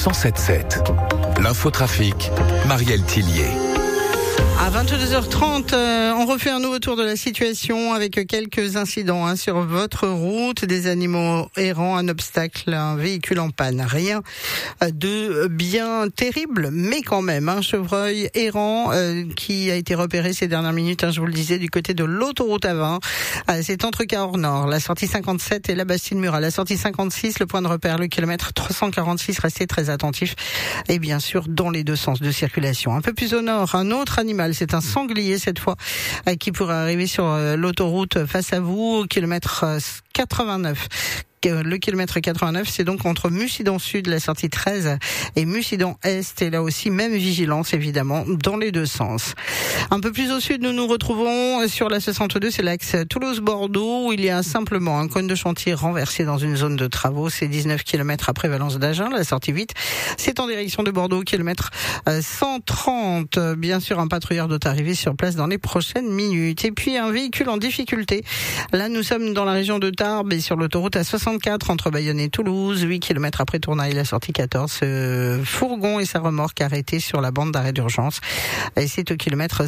107.7. L'infotrafic, Marielle Tillier. À 22h30, on refait un nouveau tour de la situation avec quelques incidents sur votre route. Des animaux errants, un obstacle, un véhicule en panne. Rien de bien terrible, mais quand même, un chevreuil errant qui a été repéré ces dernières minutes, je vous le disais, du côté de l'autoroute A20. C'est entre Cahors-Nord, la sortie 57 et la Bastide-Murat. La sortie 56, le point de repère, le kilomètre 346, restez très attentifs. Et bien sûr, dans les deux sens de circulation. Un peu plus au nord, un autre animal, c'est un sanglier cette fois, qui pourrait arriver sur l'autoroute face à vous, au kilomètre 89. Le kilomètre 89, c'est donc entre Mussidan Sud, la sortie 13, et Mussidan Est. Et là aussi, même vigilance, évidemment, dans les deux sens. Un peu plus au sud, nous nous retrouvons sur la 62, c'est l'axe Toulouse-Bordeaux, où il y a simplement un cône de chantier renversé dans une zone de travaux. C'est 19 km après Valence d'Agen, la sortie 8. C'est en direction de Bordeaux, kilomètre 130. Bien sûr, un patrouilleur doit arriver sur place dans les prochaines minutes. Et puis, un véhicule en difficulté. Là, nous sommes dans la région de Tarbes et sur l'autoroute A64 entre Bayonne et Toulouse, 8 km après Tournai, la sortie 14. Fourgon et sa remorque arrêtés sur la bande d'arrêt d'urgence. Et c'est au kilomètre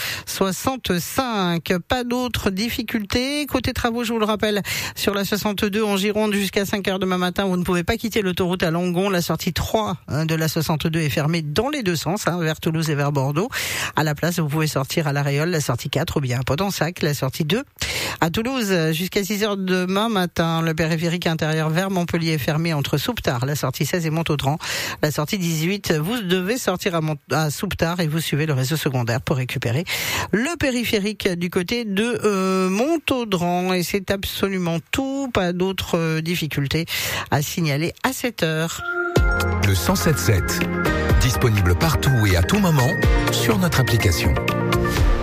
165. Pas d'autres difficultés. Côté travaux, je vous le rappelle, sur la 62 en Gironde jusqu'à 5h demain matin, vous ne pouvez pas quitter l'autoroute à Langon. La sortie 3 de la 62 est fermée dans les deux sens, vers Toulouse et vers Bordeaux. À la place, vous pouvez sortir à La Réole, la sortie 4, ou bien à Podensac, la sortie 2. À Toulouse, jusqu'à 6h demain matin, le périphérique intérieur vers Montpellier est fermé entre Souptard, la sortie 16 et Montaudran. La sortie 18, vous devez sortir à Souptard et vous suivez le réseau secondaire pour récupérer le périphérique du côté de Montaudran. Et c'est absolument tout, pas d'autres difficultés à signaler à cette heure. Le 107.7, disponible partout et à tout moment sur notre application.